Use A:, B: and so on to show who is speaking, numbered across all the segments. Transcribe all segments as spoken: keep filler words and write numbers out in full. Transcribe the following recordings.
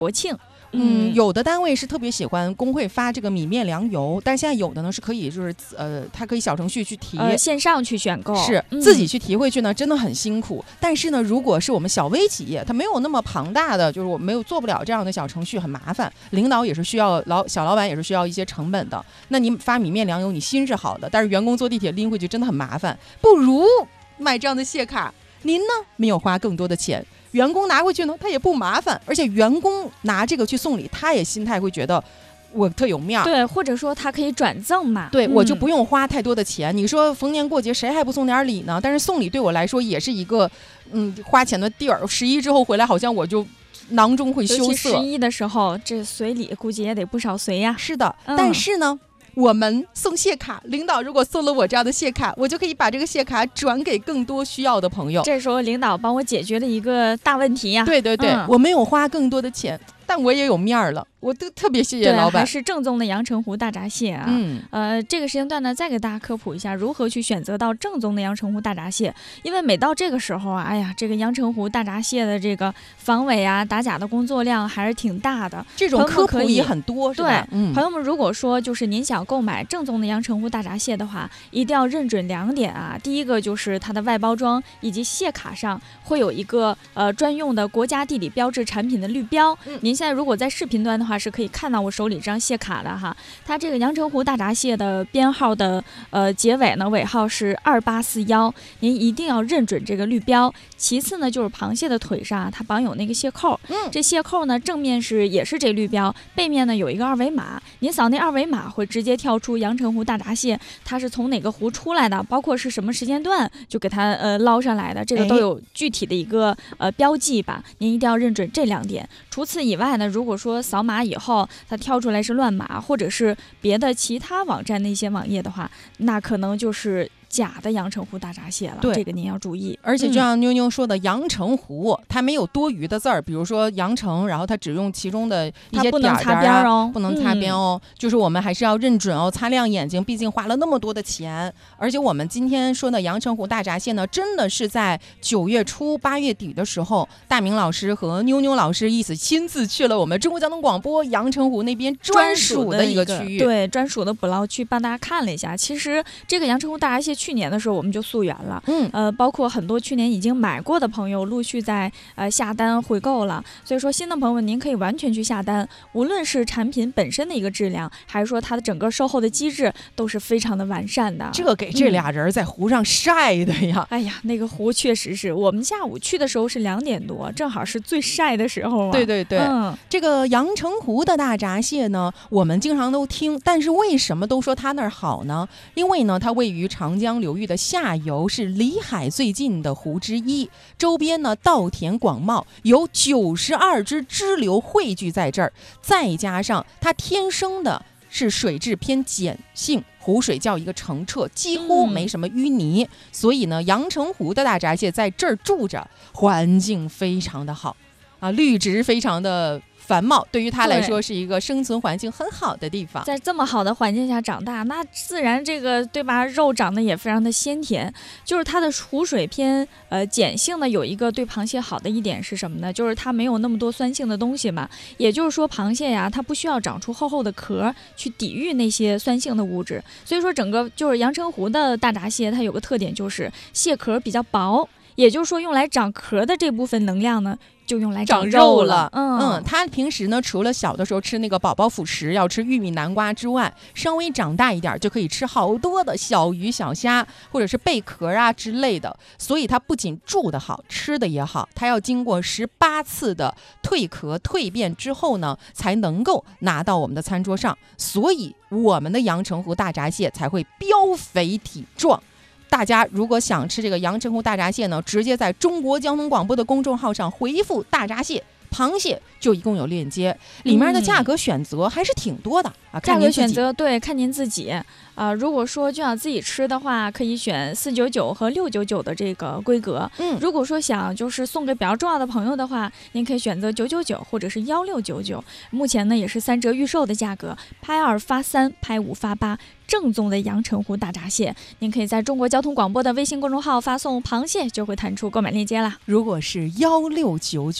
A: 国庆。
B: 嗯，有的单位是特别喜欢工会发这个米面粮油，但是现在有的呢是可以，就是呃，它可以小程序去提，
A: 呃，线上去选购，
B: 是、嗯、自己去提回去呢，真的很辛苦。但是呢，如果是我们小微企业，它没有那么庞大的，就是我没有做不了这样的小程序，很麻烦，领导也是需要老小老板也是需要一些成本的。那你发米面粮油，你心是好的，但是员工坐地铁拎回去真的很麻烦，不如买这样的谢卡，您呢没有花更多的钱。员工拿回去呢，他也不麻烦，而且员工拿这个去送礼，他也心态会觉得我特有面儿，
A: 对，或者说他可以转赠嘛，
B: 对、
A: 嗯、
B: 我就不用花太多的钱。你说逢年过节谁还不送点礼呢？但是送礼对我来说也是一个嗯花钱的地儿。十一之后回来，好像我就囊中会羞涩。
A: 十一的时候，这随礼估计也得不少随呀。
B: 是的，
A: 嗯、
B: 但是呢。我们送谢卡，领导如果送了我这样的谢卡，我就可以把这个谢卡转给更多需要的朋友。
A: 这时候领导帮我解决了一个大问题呀、啊。
B: 对对对、嗯，我没有花更多的钱，但我也有面儿了。我都特别谢谢老板，
A: 还是正宗的阳澄湖大闸蟹啊。嗯，呃，这个时间段呢，再给大家科普一下如何去选择到正宗的阳澄湖大闸蟹。因为每到这个时候啊，哎呀，这个阳澄湖大闸蟹的这个防伪啊、打假的工作量还是挺大的。
B: 这种科普也很多，是吧？
A: 对、嗯，朋友们，如果说就是您想购买正宗的阳澄湖大闸蟹的话，一定要认准两点啊。第一个就是它的外包装以及蟹卡上会有一个呃专用的国家地理标志产品的绿标。嗯，您现在如果在视频端的话，是可以看到我手里这张蟹卡的哈。它这个阳澄湖大闸蟹的编号的呃结尾呢，尾号是二八四幺，您一定要认准这个绿标。其次呢，就是螃蟹的腿上它绑有那个蟹扣，嗯，这蟹扣呢正面是也是这绿标，背面呢有一个二维码，您扫那二维码会直接跳出阳澄湖大闸蟹它是从哪个湖出来的，包括是什么时间段就给它呃捞上来的，这个都有具体的一个呃标记吧，您一定要认准这两点。除此以外呢，如果说扫码以后它跳出来是乱码，或者是别的其他网站的一些网页的话，那可能就是假的阳澄湖大闸蟹了，
B: 对，
A: 这个您要注意。
B: 而且就像妞妞说的，阳澄湖、嗯、它没有多余的字儿，比如说阳澄，然后它只用其中的一些点点、啊、
A: 不能擦边哦，
B: 不能擦边哦、嗯。就是我们还是要认准哦，擦亮眼睛，毕竟花了那么多的钱。而且我们今天说的阳澄湖大闸蟹呢，真的是在九月初、八月底的时候，大明老师和妞妞老师一起亲自去了我们中国交通广播阳澄湖那边专属的一个区域，
A: 对，专属的捕捞区，帮大家看了一下。其实这个阳澄湖大闸蟹去年的时候我们就溯源了，嗯，呃，包括很多去年已经买过的朋友陆续在呃下单回购了，所以说新的朋友们您可以完全去下单，无论是产品本身的一个质量，还是说它的整个售后的机制都是非常的完善的。
B: 这给这俩人在湖上晒的呀、
A: 嗯！哎呀，那个湖确实是我们下午去的时候是两点多，正好是最晒的时候啊。
B: 对对对，
A: 嗯，
B: 这个阳澄湖的大闸蟹呢，我们经常都听，但是为什么都说它那儿好呢？因为呢，它位于长江流域的下游，是离海最近的湖之一，周边呢稻田广袤，有九十二支支流汇聚在这儿，再加上它天生的是水质偏碱性，湖水叫一个澄澈，几乎没什么淤泥、嗯、所以呢阳澄湖的大闸蟹在这儿住着，环境非常的好啊，绿植非常的繁茂，对于它来说是一个生存环境很好的地方。
A: 在这么好的环境下长大，那自然这个对吧，肉长得也非常的鲜甜。就是它的湖水偏呃碱性的有一个对螃蟹好的一点是什么呢？就是它没有那么多酸性的东西嘛，也就是说螃蟹呀它不需要长出厚厚的壳去抵御那些酸性的物质。所以说整个就是阳澄湖的大闸蟹它有个特点，就是蟹壳比较薄，也就是说用来长壳的这部分能量呢就用来长肉了。嗯
B: 嗯，他平时呢，除了小的时候吃那个宝宝辅食要吃玉米南瓜之外，稍微长大一点就可以吃好多的小鱼小虾或者是贝壳啊之类的。所以它不仅住得好，吃的也好，它要经过十八次的蜕壳蜕变之后呢，才能够拿到我们的餐桌上。所以我们的阳澄湖大闸蟹才会膘肥体壮。大家如果想吃这个阳澄湖大闸蟹呢，直接在中国交通广播的公众号上回复大闸蟹螃蟹，就一共有链接，里面的价格选择还是挺多的、嗯、啊。
A: 价格选择对，看您自己啊、呃。如果说就想自己吃的话，可以选四九九和六九九的这个规格。嗯，如果说想就是送给比较重要的朋友的话，您可以选择九九九或者是幺六九九。目前呢也是三折预售的价格，拍二发三，拍五发八。正宗的阳澄湖大闸蟹，您可以在中国交通广播的微信公众号发送螃蟹，就会弹出购买链接啦。
B: 如果是幺六九九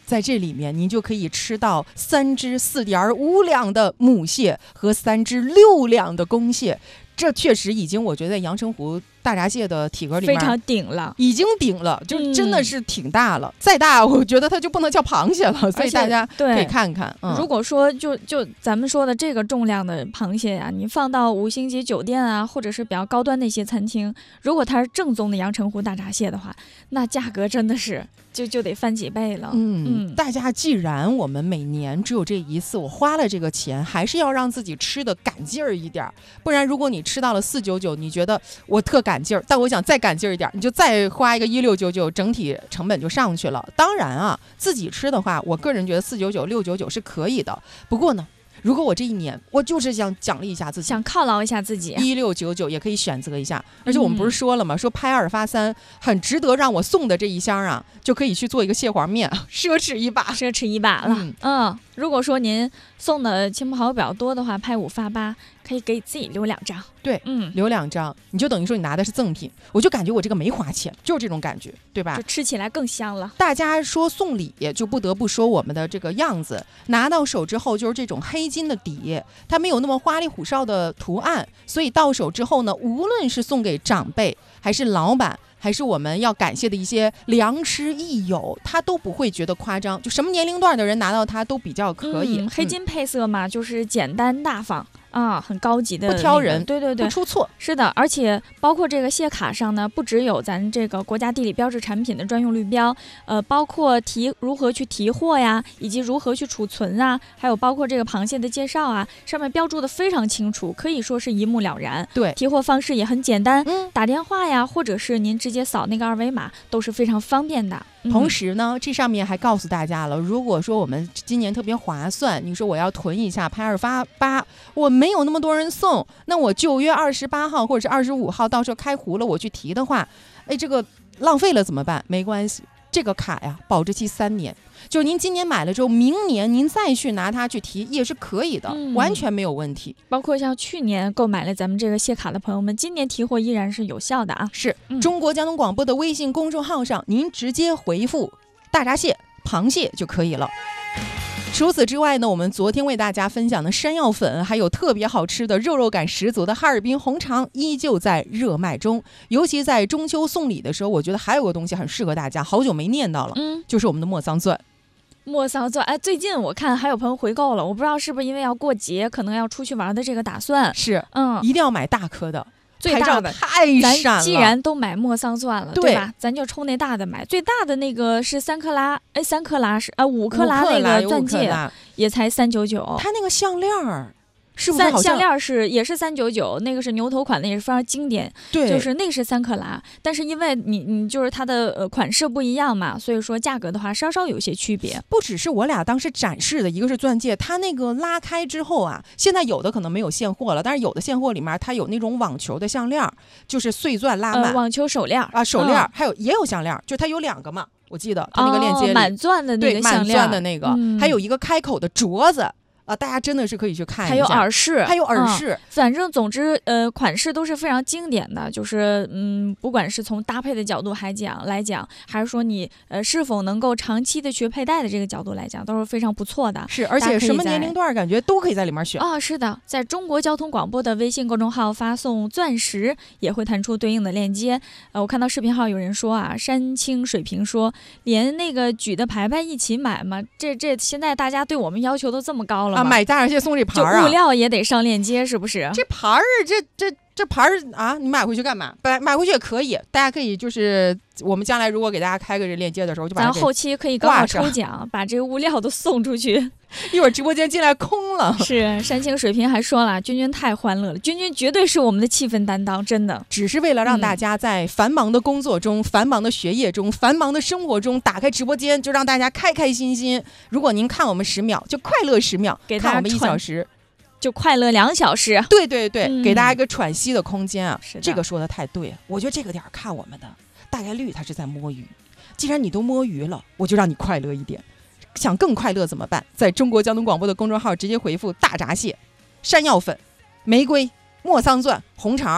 B: 在这里面您就可以吃到三只四点五两的母蟹和三只六两的公蟹，这确实已经我觉得在阳澄湖大闸蟹的体格里面
A: 非常顶了，
B: 已经顶了，就真的是挺大了、嗯、再大我觉得它就不能叫螃蟹了，所以大家可以看看、
A: 嗯、如果说就就咱们说的这个重量的螃蟹呀、啊，你放到五星级酒店啊，或者是比较高端的一些餐厅，如果它是正宗的阳澄湖大闸蟹的话，那价格真的是就就得翻几倍了。
B: 嗯, 嗯大家既然我们每年只有这一次，我花了这个钱，还是要让自己吃的赶劲儿一点，不然如果你吃到了四九九，你觉得我特赶劲儿，但我想再赶劲儿一点，你就再花一个一六九九，整体成本就上去了。当然啊，自己吃的话，我个人觉得四九九、六九九是可以的。不过呢，如果我这一年我就是想奖励一下自己，
A: 想犒劳一下自己，
B: 一六九九也可以选择一下。而且我们不是说了吗、嗯、说拍二发三很值得让我送的这一箱啊，就可以去做一个蟹黄面，奢侈一把，
A: 奢侈一把了。 嗯, 嗯如果说您送的亲朋好友比较多的话，拍五发八可以给自己留两张。
B: 对，嗯，留两张，你就等于说你拿的是赠品，我就感觉我这个没花钱，就是这种感觉，对吧？
A: 就吃起来更香了。
B: 大家说送礼，就不得不说我们的这个样子，拿到手之后就是这种黑金的底，它没有那么花里胡哨的图案，所以到手之后呢，无论是送给长辈，还是老板，还是我们要感谢的一些良师益友，他都不会觉得夸张，就什么年龄段的人拿到它都比较可以。
A: 嗯、黑金配色嘛、嗯，就是简单大方啊，很高级的、那个，
B: 不挑人，
A: 对对对，
B: 不出错。
A: 是的，而且包括这个蟹卡上呢，不只有咱这个国家地理标志产品的专用绿标，呃，包括提如何去提货呀，以及如何去储存啊，还有包括这个螃蟹的介绍啊，上面标注的非常清楚，可以说是一目了然。
B: 对，
A: 提货方式也很简单，
B: 嗯，
A: 打电话呀，或者是您直接扫那个二维码，都是非常方便的。
B: 同时呢，这上面还告诉大家了，如果说我们今年特别划算，你说我要囤一下拍二发八，我没有那么多人送，那我九月二十八号或者是二十五号到时候开壶了我去提的话，哎，这个浪费了怎么办？没关系，这个卡呀保质期三年，就是您今年买了之后，明年您再去拿它去提也是可以的、嗯、完全没有问题。
A: 包括像去年购买了咱们这个蟹卡的朋友们，今年提货依然是有效的啊。
B: 是、嗯、中国交通广播的微信公众号上，您直接回复大闸蟹、螃蟹就可以了。除此之外呢，我们昨天为大家分享的山药粉，还有特别好吃的肉肉感十足的哈尔滨红肠，依旧在热卖中。尤其在中秋送礼的时候，我觉得还有个东西很适合大家，好久没念到了，嗯，就是我们的莫桑钻。
A: 莫桑钻，哎，最近我看还有朋友回购了，我不知道是不是因为要过节，可能要出去玩的这个打算。
B: 是，嗯，一定要买大颗的。
A: 最大的
B: 太闪了，
A: 咱既然都买莫桑钻了， 对, 对吧？咱就抽那大的买。最大的那个是三克拉，哎，三克拉是啊，五克拉那个钻戒也才三九九。
B: 它那个项链儿是不是好像
A: 项链是也是三九九，那个是牛头款的，也是非常经典。
B: 对，
A: 就是那个是三克拉，但是因为你你就是它的呃款式不一样嘛，所以说价格的话稍稍有些区别。
B: 不只是我俩当时展示的，一个是钻戒，它那个拉开之后啊，现在有的可能没有现货了，但是有的现货里面它有那种网球的项链，就是碎钻拉满、
A: 呃、网球手链
B: 啊，手链、
A: 嗯、
B: 还有也有项链，就它有两个嘛，我记得它那个链接里、
A: 哦、满钻的那个项链，
B: 对，满钻的那个、嗯，还有一个开口的镯子。啊，大家真的是可以去看一下，
A: 还有耳饰，
B: 还有耳饰、嗯，
A: 反正总之，呃，款式都是非常经典的，就是嗯，不管是从搭配的角度还讲来讲，还是说你呃是否能够长期的去佩戴的这个角度来讲，都是非常不错的。
B: 是，而且什么年龄段感觉都可以在里面选
A: 啊、哦。是的，在中国交通广播的微信公众号发送钻石，也会弹出对应的链接。呃，我看到视频号有人说啊，山清水平说，连那个举的牌牌一起买嘛，这这现在大家对我们要求都这么高了。
B: 啊，买大闸蟹送这盘儿
A: 啊，就物料也得上链接，是不是？
B: 这盘儿，这这这盘儿啊，你买回去干嘛？买买回去也可以，大家可以就是我们将来如果给大家开个这链接的时候，就把它
A: 咱后期可以搞好抽奖，把这个物料都送出去。
B: 一会儿直播间进来空了。
A: 是，山清水平还说了，君君太欢乐了，君君绝对是我们的气氛担当，真的。
B: 只是为了让大家在繁忙的工作中、嗯、繁忙的学业中、繁忙的生活中，打开直播间就让大家开开心心。如果您看我们十秒，就快乐十秒；
A: 给大家
B: 看我们一小时，
A: 就快乐两小时。
B: 对对对、嗯，给大家一个喘息的空间啊！
A: 是的，
B: 这个说的太对了。我觉得这个点看我们的大概率他是在摸鱼。既然你都摸鱼了，我就让你快乐一点。想更快乐怎么办？在中国交通广播的公众号直接回复大闸蟹、山药粉、玫瑰、莫桑钻、红肠，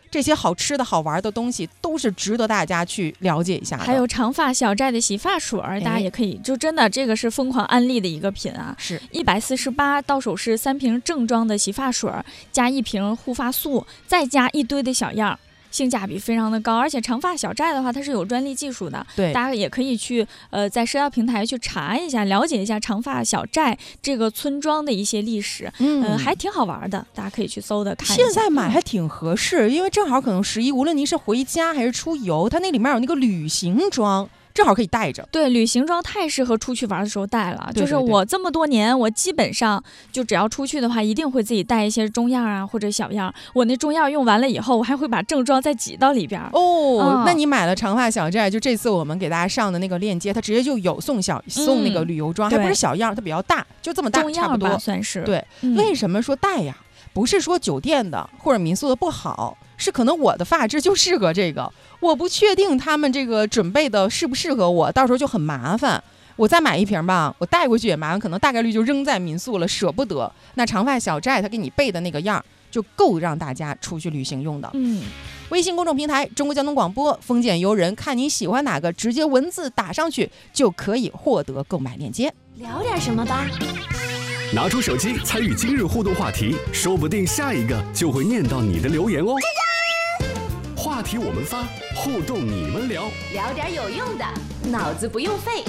B: 这些好吃的好玩的东西都是值得大家去了解一下的。
A: 还有长发小寨的洗发水，大家也可以，就真的这个是疯狂安利的一个品啊，
B: 是
A: 一百四十八，到手是三瓶正装的洗发水，加一瓶护发素，再加一堆的小样。性价比非常的高，而且长发小寨的话，它是有专利技术的，
B: 对，
A: 大家也可以去呃在社交平台去查一下，了解一下长发小寨这个村庄的一些历史，嗯、呃，还挺好玩的，大家可以去搜的看一下。
B: 现在买还挺合适，因为正好可能十一，无论您是回家还是出游，它那里面有那个旅行装。正好可以带着，
A: 对，旅行装太适合出去玩的时候带了。
B: 对对对，
A: 就是我这么多年，我基本上就只要出去的话，一定会自己带一些中样啊或者小样。我那中样用完了以后，我还会把正装再挤到里边。
B: 哦，
A: 嗯、
B: 那你买了长发小寨，就这次我们给大家上的那个链接，它直接就有送小送那个旅游装，嗯、还不是小样，它比较大，就这么大，
A: 中样
B: 差不多
A: 算是。
B: 对、
A: 嗯，
B: 为什么说带呀？不是说酒店的或者民宿的不好，是可能我的发质就适合这个，我不确定他们这个准备的适不适合我，到时候就很麻烦。我再买一瓶吧，我带过去也麻烦，可能大概率就扔在民宿了，舍不得。那长发小寨他给你备的那个样就够让大家出去旅行用的。
A: 嗯，
B: 微信公众平台中国交通广播封建游人，看你喜欢哪个，直接文字打上去就可以获得购买链接。
C: 聊点什么吧。
D: 拿出手机参与今日互动话题，说不定下一个就会念到你的留言哦。话题我们发，互动你们聊，
C: 聊点有用的，脑子不用费。